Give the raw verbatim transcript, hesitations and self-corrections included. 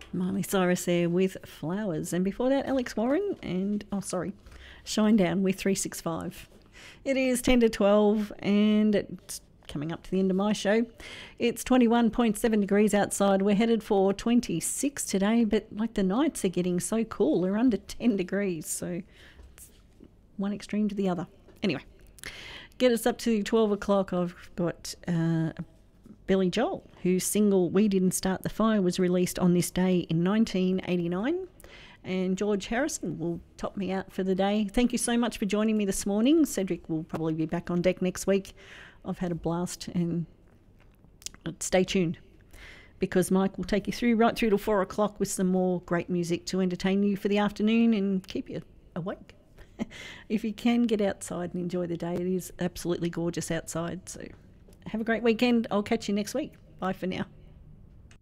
Miley Cyrus there with Flowers. And before that, Alex Warren and, oh, sorry, Shinedown with three six five. It is ten to twelve and it's coming up to the end of my show. It's twenty-one point seven degrees outside. We're headed for twenty-six today, but like the nights are getting so cool. They're under ten degrees, so it's one extreme to the other. Anyway, get us up to twelve o'clock. I've got uh, Billy Joel, whose single We Didn't Start the Fire was released on this day in nineteen eighty-nine. And George Harrison will top me out for the day. Thank you so much for joining me this morning. Cedric will probably be back on deck next week. I've had a blast, and stay tuned because Mike will take you through right through to four o'clock with some more great music to entertain you for the afternoon and keep you awake. If you can, get outside and enjoy the day. It is absolutely gorgeous outside. So have a great weekend. I'll catch you next week. Bye for now.